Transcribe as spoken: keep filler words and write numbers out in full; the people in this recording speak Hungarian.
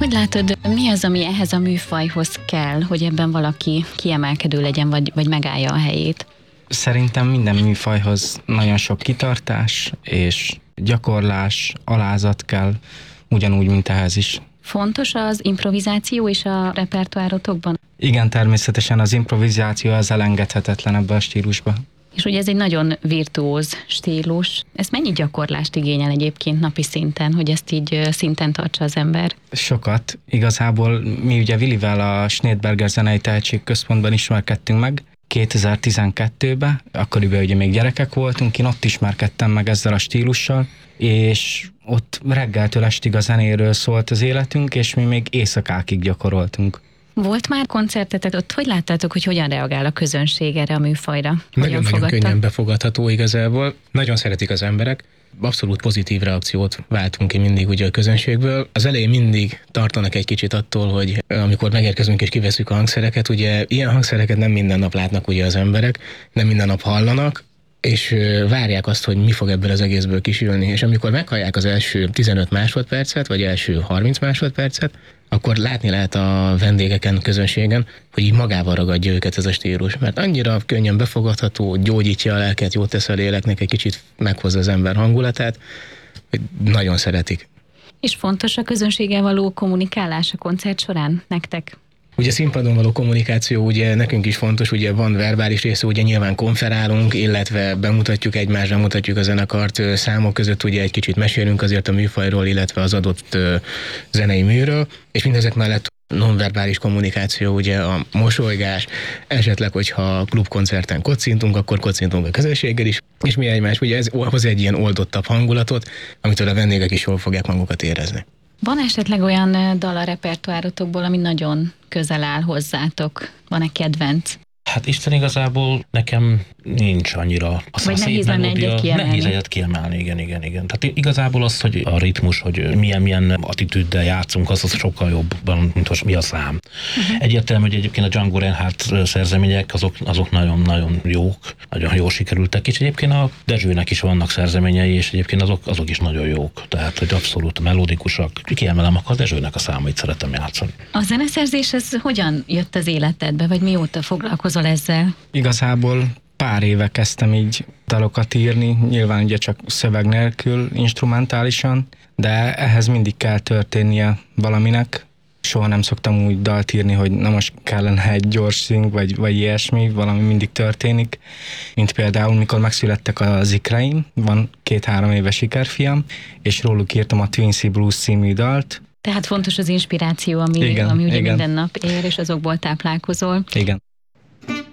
Hogy látod, mi az, ami ehhez a műfajhoz kell, hogy ebben valaki kiemelkedő legyen, vagy, vagy megállja a helyét? Szerintem minden műfajhoz nagyon sok kitartás és gyakorlás, alázat kell, ugyanúgy, mint ehhez is. Fontos az improvizáció is a repertoárotokban? Igen, természetesen az improvizáció az elengedhetetlen ebben a stílusban. És ugye ez egy nagyon virtuóz stílus. Ez mennyi gyakorlást igényel egyébként napi szinten, hogy ezt így szinten tartsa az ember? Sokat. Igazából mi ugye Willivel a Schneidberger Zenei Tehetségközpontban ismerkedtünk meg kétezer-tizenkettőben, akkoriban ugye még gyerekek voltunk, én ott ismerkedtem meg ezzel a stílussal, és ott reggeltől estig a zenéről szólt az életünk, és mi még éjszakákig gyakoroltunk. Volt már koncertetek, ott hogy láttátok, hogy hogyan reagál a közönség erre a műfajra? Nagyon-nagyon könnyen befogadható igazából. Nagyon szeretik az emberek. Abszolút pozitív reakciót váltunk ki mindig ugye a közönségből. Az elején mindig tartanak egy kicsit attól, hogy amikor megérkezünk és kiveszünk a hangszereket, ugye ilyen hangszereket nem minden nap látnak ugye az emberek, nem minden nap hallanak, és várják azt, hogy mi fog ebből az egészből kisülni. És amikor meghallják az első tizenöt másodpercet, vagy első harminc másodpercet, akkor látni lehet a vendégeken, közönségen, hogy így magával ragadja őket ez a stílus. Mert annyira könnyen befogadható, gyógyítja a lelket, jót tesz a léleknek, egy kicsit meghozza az ember hangulatát, hogy nagyon szeretik. És fontos a közönséggel való kommunikálás a koncert során nektek? Ugye színpadon való kommunikáció ugye nekünk is fontos, ugye van verbális része, ugye nyilván konferálunk, illetve bemutatjuk egymást, bemutatjuk a zenekart, számok között ugye egy kicsit mesélünk azért a műfajról, illetve az adott zenei műről, és mindezek mellett nonverbális kommunikáció, ugye a mosolygás, esetleg, hogyha klubkoncerten kocintunk, akkor kocintunk a közönséggel is, és mi egymás, ugye ez hoz egy ilyen oldottabb hangulatot, amitől a vendégek is jól fogják magukat érezni. Van esetleg olyan dal a repertoárotokból, ami nagyon közel áll hozzátok? Van-e kedvenc? Hát Isten igazából nekem nincs annyira. Vagy nehéz lenne egyet kiemelni. Nehéz egyet kiemelni, igen, igen, igen. Tehát igazából az, hogy a ritmus, hogy milyen-milyen attitűddel játszunk, az, az sokkal jobban, mint hogy mi a szám. Uh-huh. Egyértelmű, hogy egyébként a Django Reinhardt szerzemények, azok, azok nagyon-nagyon jók, nagyon jól sikerültek, és egyébként a Dezsőnek is vannak szerzeményei, és egyébként azok, azok is nagyon jók. Tehát, hogy abszolút melodikusak. Kiemelem, akkor a Dezsőnek a számait szeretem játszani. A zeneszerzés, ez hogyan jött az életedbe, vagy mióta foglalkozol ezzel? Igazából pár éve kezdtem így dalokat írni, nyilván ugye csak szöveg nélkül, instrumentálisan, de ehhez mindig kell történnie valaminek. Soha nem szoktam úgy dalt írni, hogy na most kellene egy gyors szing, vagy, vagy ilyesmi, valami mindig történik. Mint például, mikor megszülettek az ikreim, van két-három éves sikerfiam, és róluk írtam a Twin Sea Blues című dalt. Tehát fontos az inspiráció, ami, igen, ami ugye igen. minden nap ér, és azokból táplálkozol. Igen.